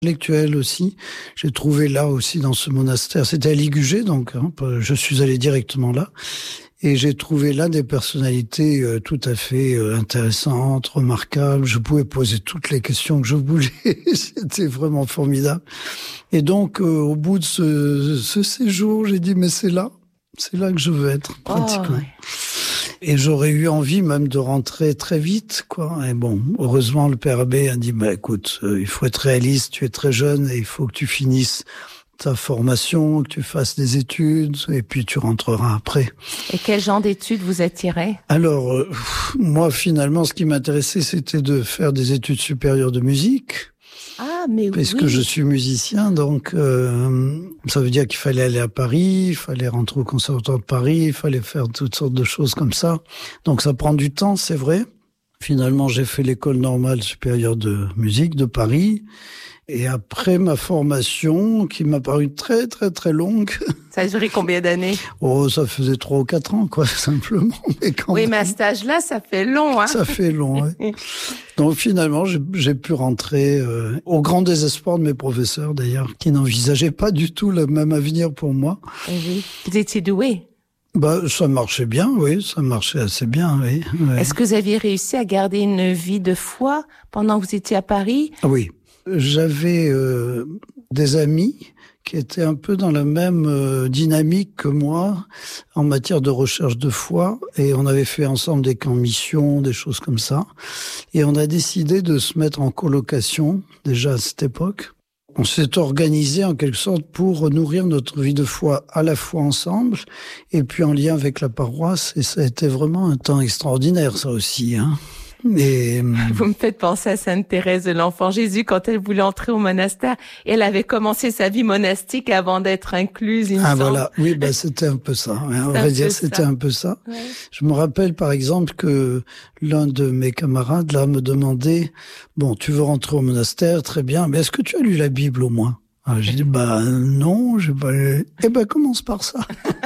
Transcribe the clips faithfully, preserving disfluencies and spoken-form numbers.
intellectuelle aussi. J'ai trouvé là aussi dans ce monastère, c'était à Ligugé, donc hein, je suis allé directement là. Et j'ai trouvé là des personnalités euh, tout à fait euh, intéressantes, remarquables. Je pouvais poser toutes les questions que je voulais. C'était vraiment formidable. Et donc, euh, au bout de ce, ce séjour, j'ai dit, mais c'est là, c'est là que je veux être, pratiquement. Oh, ouais. Et j'aurais eu envie même de rentrer très vite, quoi. Et bon, heureusement, le père Abbé a dit, bah écoute, euh, il faut être réaliste, tu es très jeune et il faut que tu finisses ta formation, que tu fasses des études, et puis tu rentreras après. Et quel genre d'études vous attirait ? Alors, euh, moi, finalement, ce qui m'intéressait, c'était de faire des études supérieures de musique. Ah, mais oui. Puisque je suis musicien, donc euh, ça veut dire qu'il fallait aller à Paris, il fallait rentrer au Conservatoire de Paris, il fallait faire toutes sortes de choses comme ça. Donc ça prend du temps, c'est vrai. Finalement, j'ai fait l'école normale supérieure de musique de Paris. Et après ma formation, qui m'a paru très, très, très longue... Ça a duré combien d'années ? Oh, ça faisait trois ou quatre ans, quoi, simplement. Mais quand oui, même, mais à cet âge-là, ça fait long, hein. Ça fait long, oui. Donc finalement, j'ai, j'ai pu rentrer euh, au grand désespoir de mes professeurs, d'ailleurs, qui n'envisageaient pas du tout le même avenir pour moi. Et oui. Vous étiez doué ? Bah, ça marchait bien, oui, ça marchait assez bien, oui. oui. Est-ce que vous aviez réussi à garder une vie de foi pendant que vous étiez à Paris ? Oui. J'avais euh, des amis qui étaient un peu dans la même euh, dynamique que moi en matière de recherche de foi, et on avait fait ensemble des camps mission, des choses comme ça, et on a décidé de se mettre en colocation déjà à cette époque. On s'est organisé en quelque sorte pour nourrir notre vie de foi à la fois ensemble et puis en lien avec la paroisse, et ça a été vraiment un temps extraordinaire, ça aussi, hein. Et... Vous me faites penser à Sainte Thérèse de l'Enfant Jésus quand elle voulait entrer au monastère. Et elle avait commencé sa vie monastique avant d'être incluse, il me Ah semble. voilà, oui, ben c'était un peu ça. Hein, on va dire c'était ça. un peu ça. Ouais. Je me rappelle par exemple que l'un de mes camarades là me demandait, bon, tu veux rentrer au monastère, très bien, mais est-ce que tu as lu la Bible au moins ? Alors, j'ai dit, bah non, j'ai pas lu. Eh ben commence par ça.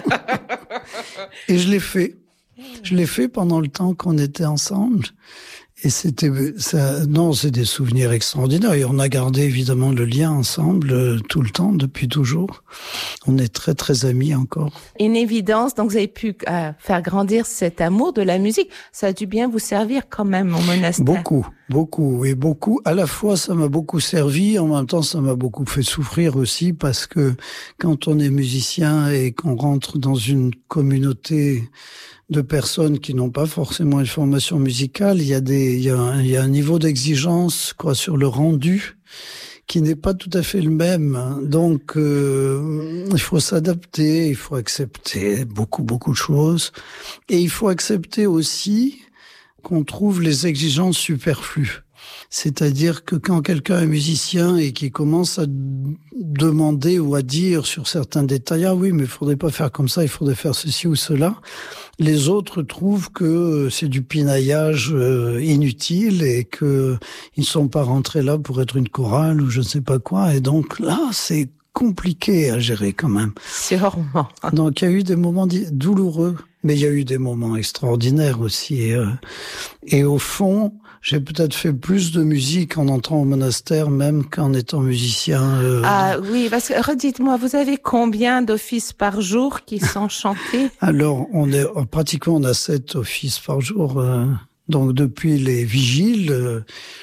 Et je l'ai fait. Je l'ai fait pendant le temps qu'on était ensemble. Et c'était ça, non, c'est des souvenirs extraordinaires. Et on a gardé évidemment le lien ensemble euh, tout le temps, depuis toujours. On est très très amis encore. Une évidence, donc vous avez pu euh, faire grandir cet amour de la musique. Ça a dû bien vous servir quand même au monastère. Beaucoup, beaucoup, et beaucoup. À la fois, ça m'a beaucoup servi. En même temps, ça m'a beaucoup fait souffrir aussi, parce que quand on est musicien et qu'on rentre dans une communauté de personnes qui n'ont pas forcément une formation musicale, il y a des, il y a un, il y a un niveau d'exigence, quoi, sur le rendu qui n'est pas tout à fait le même. Donc, euh, il faut s'adapter, il faut accepter beaucoup, beaucoup de choses. Et il faut accepter aussi qu'on trouve les exigences superflues. C'est-à-dire que quand quelqu'un est musicien et qui commence à demander ou à dire sur certains détails, ah oui, mais il faudrait pas faire comme ça, il faudrait faire ceci ou cela, les autres trouvent que c'est du pinaillage inutile et que ils ne sont pas rentrés là pour être une chorale ou je ne sais pas quoi. Et donc là, c'est compliqué à gérer quand même. Sûrement. Donc il y a eu des moments douloureux, mais il y a eu des moments extraordinaires aussi. Et, euh, et au fond, j'ai peut-être fait plus de musique en entrant au monastère même qu'en étant musicien. Euh... Ah oui, parce que redites-moi, vous avez combien d'offices par jour qui sont chantés ? Alors, on est pratiquement on a sept offices par jour. Euh, donc depuis les vigiles, euh,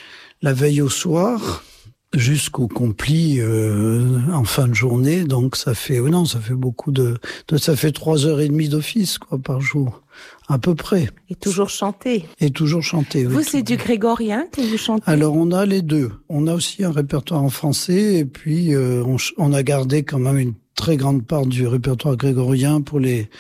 la veille au soir, jusqu'au complis euh, en fin de journée. Donc ça fait, oh non, ça fait beaucoup de, de ça fait trois heures et demie d'office quoi par jour. À peu près. Et toujours chanter. Et toujours chanter, oui. Vous, c'est du grégorien que vous chantez ? Alors, on a les deux. On a aussi un répertoire en français, et puis euh, on, on a gardé quand même une très grande part du répertoire grégorien pour les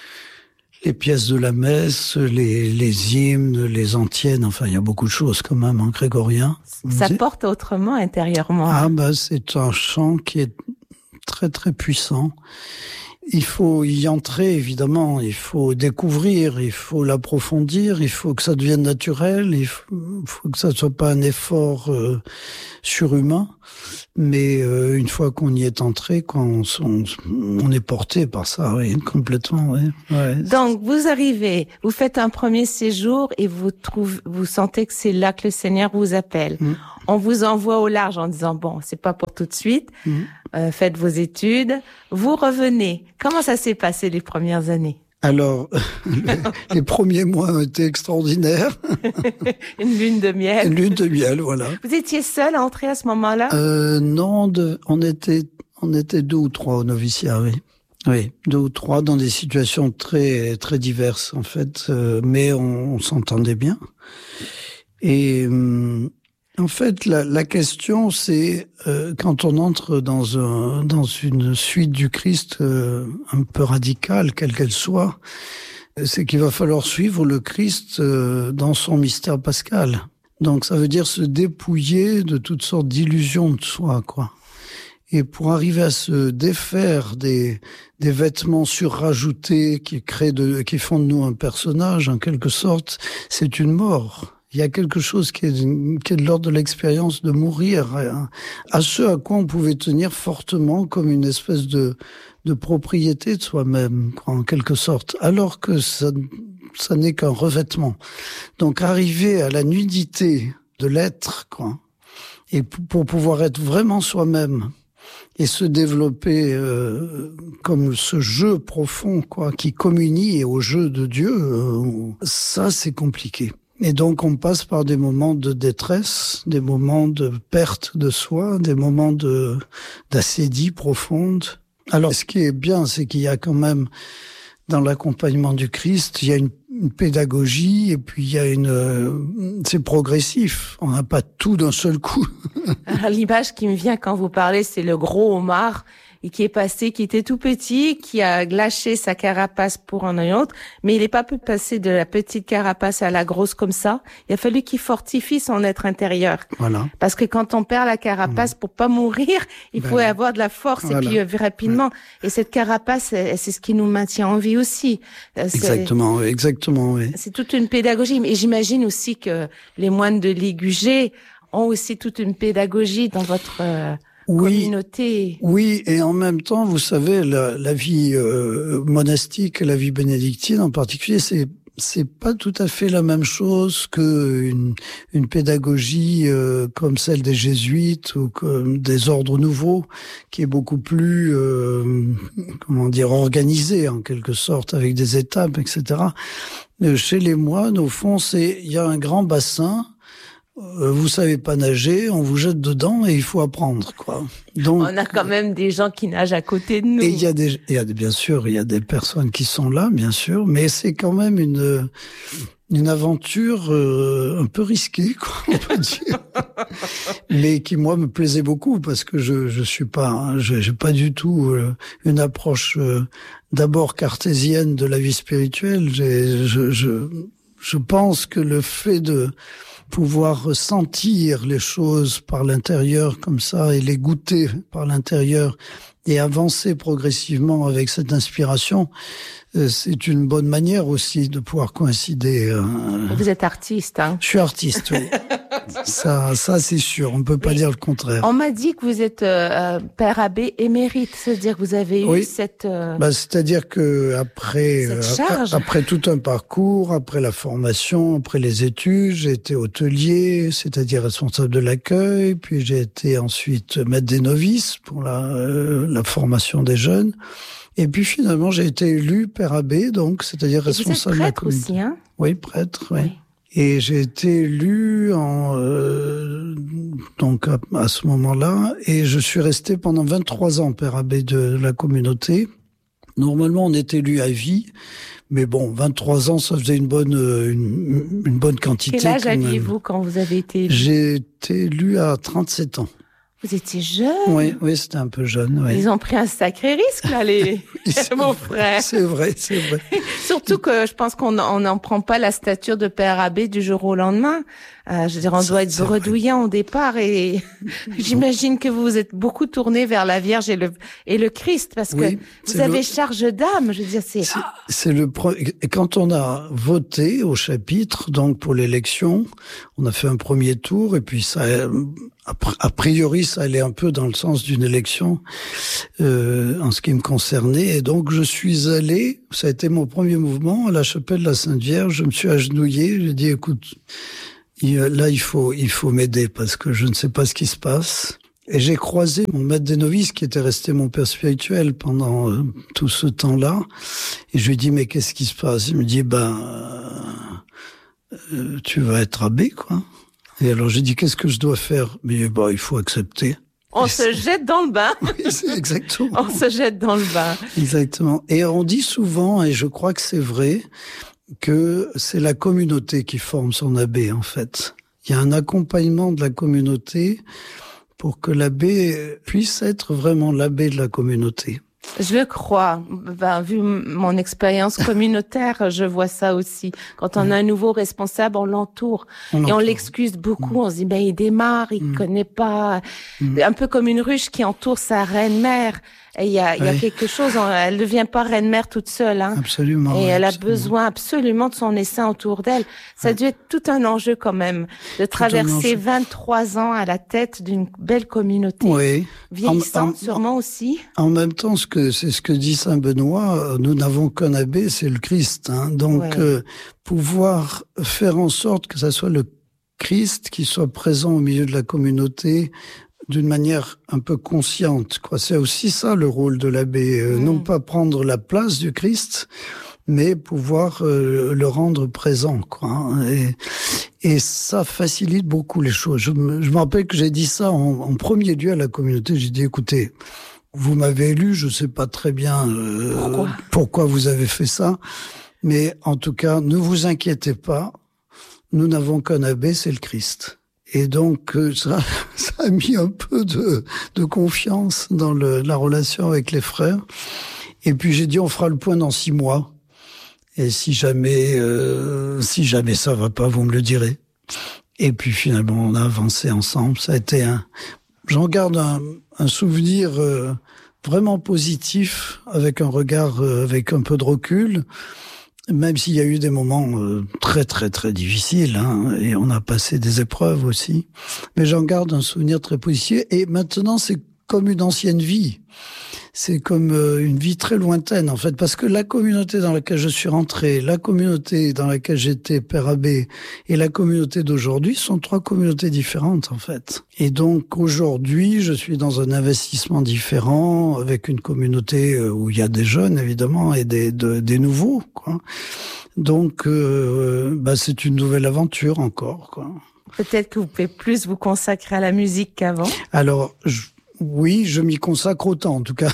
les pièces de la messe, les, les hymnes, les antiennes. Enfin, il y a beaucoup de choses quand même en grégorien. Ça porte autrement intérieurement. Ah, bah, c'est un chant qui est très, très puissant. Il faut y entrer, évidemment, il faut découvrir, il faut l'approfondir, il faut que ça devienne naturel, il faut, faut que ça ne soit pas un effort euh, surhumain. Mais euh, une fois qu'on y est entré, quoi, on, on, on est porté par ça, oui, complètement. Oui. Ouais. Donc, vous arrivez, vous faites un premier séjour et vous trouvez, vous sentez que c'est là que le Seigneur vous appelle. Mmh. On vous envoie au large en disant, bon, c'est pas pour tout de suite, mmh. euh, faites vos études, vous revenez. Comment ça s'est passé les premières années? Alors, les, les premiers mois ont été extraordinaires. Une lune de miel. Une lune de miel, voilà. Vous étiez seul à entrer à ce moment-là? euh, Non, de, on était, on était deux ou trois au noviciat, oui. Oui, deux ou trois dans des situations très, très diverses, en fait. Euh, mais on, on s'entendait bien. Et, hum, en fait, la, la question, c'est euh, quand on entre dans un, dans une suite du Christ euh, un peu radicale, quelle qu'elle soit, c'est qu'il va falloir suivre le Christ euh, dans son mystère pascal. Donc, ça veut dire se dépouiller de toutes sortes d'illusions de soi, quoi. Et pour arriver à se défaire des, des vêtements surrajoutés qui créent de, qui font de nous un personnage, en quelque sorte, c'est une mort. Il y a quelque chose qui est, qui est de l'ordre de l'expérience de mourir, hein, à ce à quoi on pouvait tenir fortement comme une espèce de, de propriété de soi-même, quoi, en quelque sorte, alors que ça, ça n'est qu'un revêtement. Donc arriver à la nudité de l'être, quoi, et p- pour pouvoir être vraiment soi-même et se développer euh, comme ce jeu profond, quoi, qui communie au jeu de Dieu, euh, ça c'est compliqué. Et donc, on passe par des moments de détresse, des moments de perte de soi, des moments de d'assédie profonde. Alors, ce qui est bien, c'est qu'il y a quand même, dans l'accompagnement du Christ, il y a une, une pédagogie, et puis il y a une... Euh, c'est progressif. On n'a pas tout d'un seul coup. Alors, l'image qui me vient quand vous parlez, c'est le gros homard et qui est passé, qui était tout petit, qui a lâché sa carapace pour en un autre, mais il n'est pas pu passer de la petite carapace à la grosse comme ça. Il a fallu qu'il fortifie son être intérieur. Voilà. Parce que quand on perd la carapace, mmh. pour pas mourir, il ben, faut avoir de la force, voilà. Et puis euh, rapidement. Ouais. Et cette carapace, c'est ce qui nous maintient en vie aussi. Exactement, exactement, oui. C'est toute une pédagogie. Et j'imagine aussi que les moines de Ligugé ont aussi toute une pédagogie dans votre... Euh, Oui, communauté. Oui, et en même temps, vous savez, la, la vie euh, monastique, la vie bénédictine en particulier, c'est c'est pas tout à fait la même chose que une, une pédagogie euh, comme celle des jésuites ou comme des ordres nouveaux, qui est beaucoup plus, euh, comment dire, organisée en quelque sorte, avec des étapes, et cetera. Chez les moines, au fond, c'est il y a un grand bassin. Vous savez pas nager, on vous jette dedans et il faut apprendre, quoi. Donc, on a quand même des gens qui nagent à côté de nous. Et il y a des, il y a bien sûr, il y a des personnes qui sont là, bien sûr, mais c'est quand même une une aventure euh, un peu risquée, quoi, on peut dire. Mais qui moi me plaisait beaucoup parce que je je suis pas, hein, j'ai, j'ai pas du tout euh, une approche euh, d'abord cartésienne de la vie spirituelle. J'ai, je je je pense que le fait de pouvoir ressentir les choses par l'intérieur comme ça et les goûter par l'intérieur et avancer progressivement avec cette inspiration, c'est une bonne manière aussi de pouvoir coïncider. Vous êtes artiste, hein? Je suis artiste, oui. Ça, ça c'est sûr, on ne peut pas Mais dire le contraire. On m'a dit que vous êtes euh, père abbé émérite, c'est-à-dire que vous avez oui. eu cette... Euh, bah, c'est-à-dire que après, cette charge. Euh, après tout un parcours, après la formation, après les études, j'ai été hôtelier, c'est-à-dire responsable de l'accueil, puis j'ai été ensuite maître des novices pour la, euh, la formation des jeunes. Et puis finalement, j'ai été élu père abbé, donc c'est-à-dire Et responsable vous êtes de la prêtre communauté. aussi, hein? Oui, prêtre, oui. oui. Et j'ai été élu en, euh, donc à, à ce moment-là, et je suis resté pendant vingt-trois ans père abbé de la communauté. Normalement, on est élu à vie, mais bon, vingt-trois ans, ça faisait une bonne, une, une bonne quantité. Quel âge aviez-vous quand vous avez été élu? J'ai été élu à trente-sept ans. Vous étiez jeune. Oui, oui, c'était un peu jeune. Oui. Ils ont pris un sacré risque là, les mon frère. C'est vrai, c'est vrai. Surtout que je pense qu'on n'en prend pas la stature de père abbé du jour au lendemain. Euh, je veux dire, on doit être bredouillant au départ et j'imagine que vous vous êtes beaucoup tourné vers la Vierge et le et le Christ parce que oui, vous avez le... charge d'âme. Je veux dire, c'est. C'est, c'est le pre... quand on a voté au chapitre, donc pour l'élection, on a fait un premier tour et puis ça. a priori, ça allait un peu dans le sens d'une élection euh, en ce qui me concernait. Et donc, je suis allé, ça a été mon premier mouvement, à la chapelle de la Sainte Vierge. Je me suis agenouillé, j'ai dit, écoute, là, il faut, il faut m'aider parce que je ne sais pas ce qui se passe. Et j'ai croisé mon maître des novices, qui était resté mon père spirituel pendant euh, tout ce temps-là. Et je lui ai dit, mais qu'est-ce qui se passe? Il me dit, ben, euh, euh, tu vas être abbé, quoi. Et alors j'ai dit, qu'est-ce que je dois faire? Mais bah, il faut accepter. On et se c'est... jette dans le bain. Oui, c'est exactement. On se jette dans le bain. Exactement. Et on dit souvent, et je crois que c'est vrai, que c'est la communauté qui forme son abbé, en fait. Il y a un accompagnement de la communauté pour que l'abbé puisse être vraiment l'abbé de la communauté. Je le crois. Ben, vu mon expérience communautaire, je vois ça aussi. Quand on a un nouveau responsable, on l'entoure. On et on l'excuse beaucoup. Mmh. On se dit, ben, il démarre, il mmh. connaît pas. Mmh. Un peu comme une ruche qui entoure sa reine-mère. Et il y a, il y a oui. quelque chose, elle ne devient pas reine-mère toute seule, hein. Absolument. Et elle absolument. a besoin absolument de son essaim autour d'elle. Ça a dû être tout un enjeu quand même, de tout traverser vingt-trois ans à la tête d'une belle communauté. Oui. Vieillissante en, en, sûrement aussi. En même temps, ce que, c'est ce que dit Saint Benoît, nous n'avons qu'un abbé, c'est le Christ, hein. Donc, ouais. euh, pouvoir faire en sorte que ça soit le Christ qui soit présent au milieu de la communauté, d'une manière un peu consciente, quoi. C'est aussi ça le rôle de l'abbé, euh, mmh. non pas prendre la place du Christ, mais pouvoir euh, le rendre présent, quoi. Et, et ça facilite beaucoup les choses. Je me, je me rappelle que j'ai dit ça en, en premier lieu à la communauté. J'ai dit, écoutez, vous m'avez élu, je sais pas très bien euh, pourquoi. pourquoi vous avez fait ça, mais en tout cas, ne vous inquiétez pas, nous n'avons qu'un abbé, c'est le Christ. Et donc, ça, ça a mis un peu de, de confiance dans le, la relation avec les frères. Et puis, j'ai dit, on fera le point dans six mois. Et si jamais, euh, si jamais ça va pas, vous me le direz. Et puis, finalement, on a avancé ensemble. Ça a été un, j'en garde un, un souvenir euh, vraiment positif, avec un regard, euh, avec un peu de recul. Même s'il y a eu des moments euh, très très très difficiles, hein, et on a passé des épreuves aussi, mais j'en garde un souvenir très positif. Et maintenant, c'est comme une ancienne vie, c'est comme euh, une vie très lointaine en fait, parce que la communauté dans laquelle je suis rentré, la communauté dans laquelle j'étais père abbé et la communauté d'aujourd'hui sont trois communautés différentes en fait. Et donc aujourd'hui, je suis dans un investissement différent avec une communauté où il y a des jeunes évidemment et des de, des nouveaux, quoi. Donc euh, bah c'est une nouvelle aventure encore, quoi. Peut-être que vous pouvez plus vous consacrer à la musique qu'avant. Alors je Oui, je m'y consacre autant, en tout cas.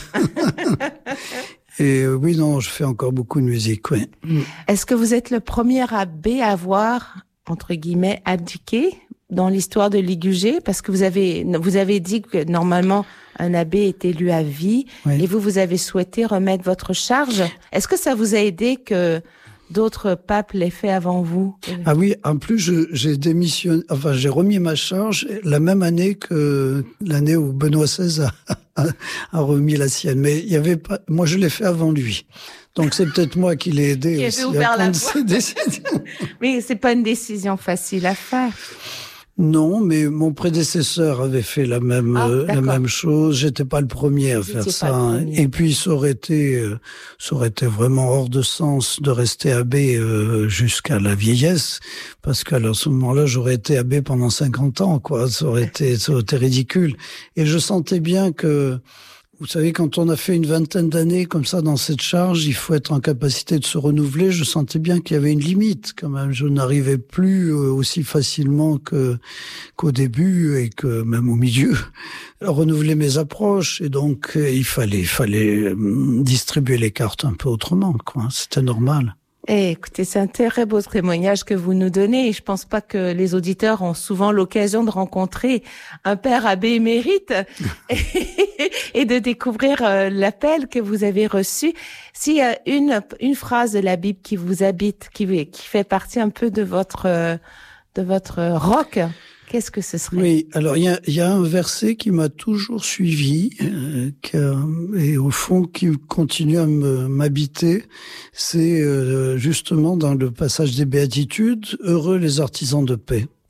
Et euh, oui, non, je fais encore beaucoup de musique, oui. Est-ce que vous êtes le premier abbé à avoir, entre guillemets, abdiqué dans l'histoire de l'I G U G? Parce que vous avez, vous avez dit que normalement, un abbé est élu à vie, oui. Et vous, vous avez souhaité remettre votre charge. Est-ce que ça vous a aidé que d'autres papes l'aient fait avant vous? Ah oui, en plus, je, j'ai démissionné, enfin, j'ai remis ma charge la même année que l'année où Benoît seize a, a, a remis la sienne. Mais il y avait pas, moi, je l'ai fait avant lui. Donc, c'est peut-être moi qui l'ai aidé qui aussi à prendre cette décision. Mais c'est pas une décision facile à faire. Non, mais mon prédécesseur avait fait la même ah, euh, la même chose. J'étais pas le premier à faire ça. Et puis ça aurait été euh, ça aurait été vraiment hors de sens de rester abbé euh, jusqu'à la vieillesse, parce qu'à ce moment-là, j'aurais été abbé pendant cinquante ans, quoi. Ça aurait été ça aurait été ridicule. Et je sentais bien que, vous savez, quand on a fait une vingtaine d'années comme ça dans cette charge, il faut être en capacité de se renouveler. Je sentais bien qu'il y avait une limite quand même. Je n'arrivais plus aussi facilement que qu'au début et que même au milieu à renouveler mes approches. Et donc il fallait il fallait distribuer les cartes un peu autrement, quoi. C'était normal. Eh, écoutez, c'est un très beau témoignage que vous nous donnez, et je pense pas que les auditeurs ont souvent l'occasion de rencontrer un père abbé émérite et, et de découvrir euh, l'appel que vous avez reçu. S'il y a une une phrase de la Bible qui vous habite, qui qui fait partie un peu de votre euh, de votre roc, qu'est-ce que ce serait? Oui, alors il y a, y a un verset qui m'a toujours suivi euh, qui a, et au fond qui continue à me, m'habiter. C'est euh, justement dans le passage des Béatitudes, « Heureux les artisans de paix ».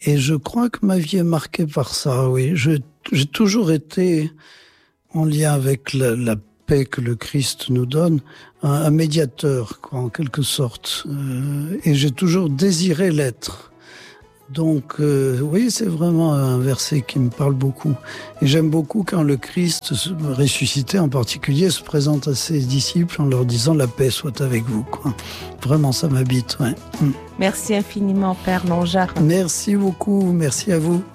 Et je crois que ma vie est marquée par ça, oui. Je, j'ai toujours été en lien avec la, la paix que le Christ nous donne, un, un médiateur, quoi, en quelque sorte. Euh, et j'ai toujours désiré l'être. Donc, euh, oui, c'est vraiment un verset qui me parle beaucoup. Et j'aime beaucoup quand le Christ, ressuscité en particulier, se présente à ses disciples en leur disant « La paix soit avec vous ». Quoi. Vraiment, ça m'habite. Ouais. Merci infiniment, Père Longeart. Merci beaucoup. Merci à vous.